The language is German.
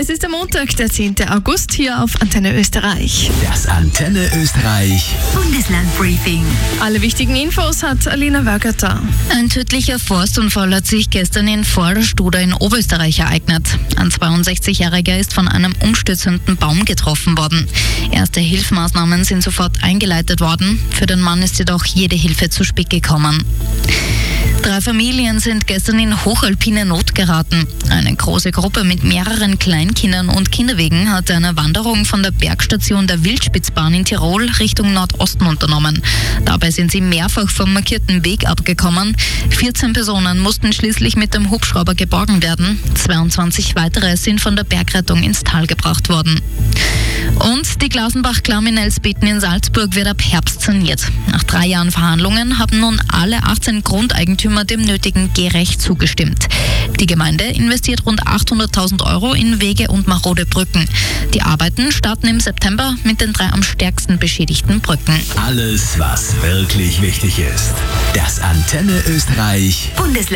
Es ist der Montag, der 10. August, hier auf Antenne Österreich. Das Antenne Österreich Bundeslandbriefing. Alle wichtigen Infos hat Alina Wörgerter. Ein tödlicher Forstunfall hat sich gestern in Vorderstuder in Oberösterreich ereignet. Ein 62-Jähriger ist von einem umstürzenden Baum getroffen worden. Erste Hilfsmaßnahmen sind sofort eingeleitet worden. Für den Mann ist jedoch jede Hilfe zu spät gekommen. 3 Familien sind gestern in hochalpine Not geraten. Eine große Gruppe mit mehreren Kleinkindern und Kinderwegen hat eine Wanderung von der Bergstation der Wildspitzbahn in Tirol Richtung Nordosten unternommen. Dabei sind sie mehrfach vom markierten Weg abgekommen. 14 Personen mussten schließlich mit dem Hubschrauber geborgen werden. 22 weitere sind von der Bergrettung ins Tal gebracht worden. Und die Glasenbach-Klamm in Elsbeten in Salzburg wird ab Herbst saniert. Nach 3 Jahren Verhandlungen haben nun alle 18 Grundeigentümer dem nötigen Gehrecht zugestimmt. Die Gemeinde investiert rund 800.000 € in Wege und marode Brücken. Die Arbeiten starten im September mit den 3 am stärksten beschädigten Brücken. Alles, was wirklich wichtig ist. Das Antenne Österreich